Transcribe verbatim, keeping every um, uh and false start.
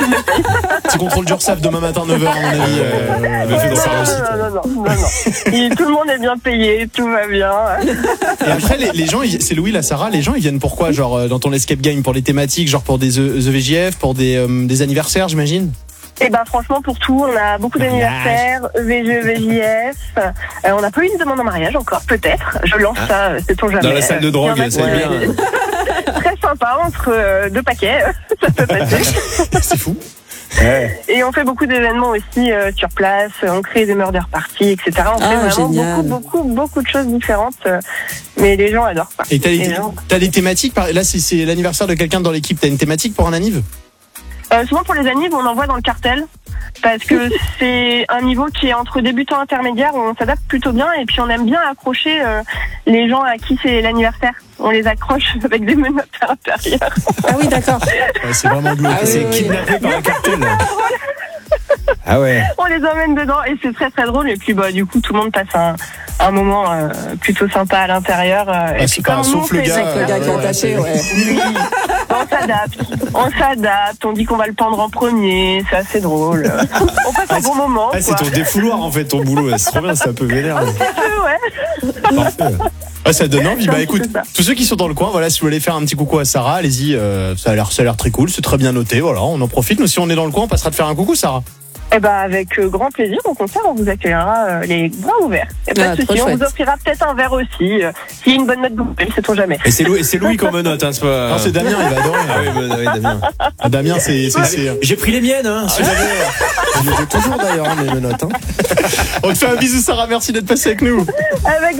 Petit contrôle d'Ursaf demain matin neuf heures à mon avis. Euh, Ouais, fait non, dans sa non, réussite. non, non, non, non, non. Et tout le monde est bien payé, tout va bien. Et après les, les gens, ils- c'est Louis, la Sarah, les gens ils viennent pour quoi? Genre euh, dans ton escape game, pour les thématiques, genre pour des E- The V J F, pour des, euh, des anniversaires, j'imagine? Et ben franchement pour tout, on a beaucoup d'anniversaires, E V G, E V J F. Euh, on n'a pas eu une demande en mariage encore, peut-être. Je lance Ah. ça, c'est-on jamais. Dans la salle de drogue, Il y en a c'est qui- bien. Très sympa entre euh, deux paquets, ça peut passer. C'est fou. Et on fait beaucoup d'événements aussi euh, sur place, on crée des murder parties, et cetera. On Ah, fait vraiment génial. beaucoup, beaucoup, beaucoup de choses différentes, euh, mais les gens adorent ça. Et t'as Les des, gens- t'as des thématiques par- là si c'est l'anniversaire de quelqu'un dans l'équipe, t'as une thématique pour un anniv? Euh, souvent pour les annives, on envoie dans le cartel parce que c'est un niveau qui est entre débutant et intermédiaire où on s'adapte plutôt bien et puis on aime bien accrocher euh, les gens à qui c'est l'anniversaire. On les accroche avec des menottes à l'intérieur. Ah oui, d'accord. Ouais, c'est vraiment glauque. Ah oui, C'est oui, kidnappé par un cartel. Ah ouais. On les emmène dedans et c'est très très drôle et puis bah du coup tout le monde passe un, un moment euh, plutôt sympa à l'intérieur. euh, Ah, et c'est puis pas comme un nous, on sauf le fait- gars, Avec le gars qui ouais, est attaché, ouais, ouais. Oui, on s'adapte, on s'adapte, on dit qu'on va le pendre en premier, c'est assez drôle. On passe un bon moment. Ah, c'est quoi. ton défouloir en fait, ton boulot. C'est trop bien, c'est un peu vénère. Un petit peu, ouais. Parfait. Ouais, ça donne envie. C'est un Bah petit écoute, peu ça. tous ceux qui sont dans le coin, voilà, si vous voulez faire un petit coucou à Sarah, allez-y. euh, ça a l'air, ça a l'air très cool, c'est très bien noté. Voilà, on en profite. Nous, si on est dans le coin, on passera de faire un coucou, Sarah. Eh ben avec euh, grand plaisir, au concert, on vous accueillera euh, les bras ouverts. Et pas Ah, de trop souci, on chouette. vous offrira peut-être un verre aussi. Euh, S'il y a une bonne note bouffée, sait-on jamais. Et c'est Louis, et c'est Louis qu'on me note, hein, c'est pas. Non, c'est Damien, il va adorer. Ah oui, bah, oui, Damien. Ah, Damien, c'est, c'est, c'est- J'ai pris les miennes, hein. si jamais. Je les ai toujours d'ailleurs, hein, mes menottes. Hein. On te fait un bisou, Sarah. Merci d'être passé avec nous. Avec